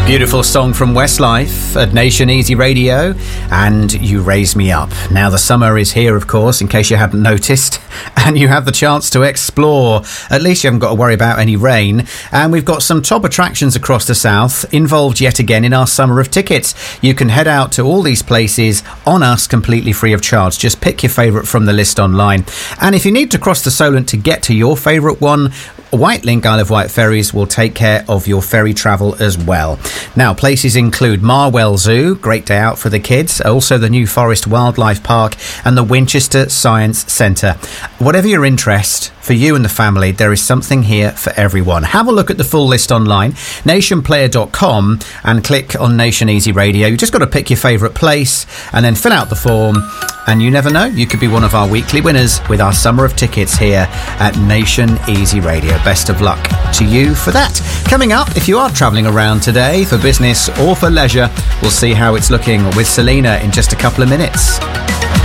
Beautiful song from Westlife at Nation Easy Radio and You Raise Me Up. Now the summer is here, of course, in case you hadn't noticed, and you have the chance to explore. At least you haven't got to worry about any rain. And we've got some top attractions across the south involved yet again in our summer of tickets. You can head out to all these places on us completely free of charge. Just pick your favourite from the list online. And if you need to cross the Solent to get to your favourite one, Whitelink Isle of Wight Ferries will take care of your ferry travel as well. Now, places include Marwell Zoo, great day out for the kids, also the New Forest Wildlife Park and the Winchester Science Centre. Whatever your interest, for you and the family, there is something here for everyone. Have a look at the full list online, nationplayer.com, and click on Nation Easy Radio. You just got to pick your favourite place and then fill out the form. And you never know, you could be one of our weekly winners with our summer of tickets here at Nation Easy Radio. Best of luck to you for that. Coming up, if you are travelling around today for business or for leisure, we'll see how it's looking with Selena in just a couple of minutes.